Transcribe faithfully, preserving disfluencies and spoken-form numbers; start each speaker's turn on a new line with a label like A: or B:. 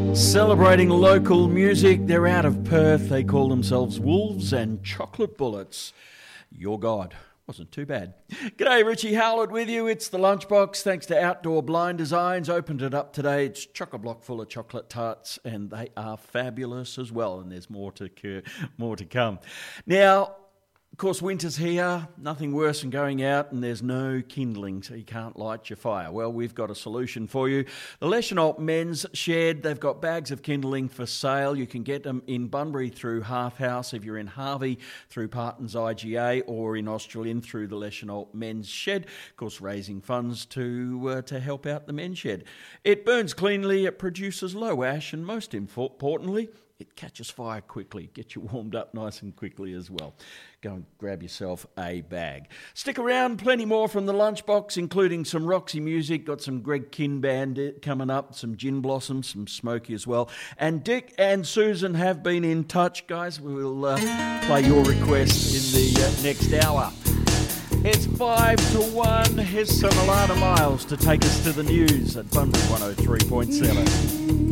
A: Celebrating local music, they're out of Perth. They call themselves Wolves and Chocolate Bullets. Your God. Wasn't too bad. G'day, Richie Howlett with you. It's the Lunchbox. Thanks to Outdoor Blind Designs. Opened it up today. It's chock-a-block full of chocolate tarts, and they are fabulous as well. And there's more to cur- more to come. Now, of course, winter's here. Nothing worse than going out and there's no kindling, so you can't light your fire. Well, we've got a solution for you. The Leschenault Men's Shed, they've got bags of kindling for sale. You can get them in Bunbury through Half House, if you're in Harvey through Parton's I G A, or in Australind through the Leschenault Men's Shed. Of course, raising funds to uh, to help out the men's shed. It burns cleanly, it produces low ash, and most importantly, it catches fire quickly, gets you warmed up nice and quickly as well. Go and grab yourself a bag. Stick around, plenty more from the Lunchbox, including some Roxy music, got some Greg Kinn Band coming up, some Gin Blossom, some Smoky as well. And Dick and Susan have been in touch, guys. We'll uh, play your request in the uh, next hour. It's five to one. Here's some Alana Miles to take us to the news at Bunbury one oh three point seven.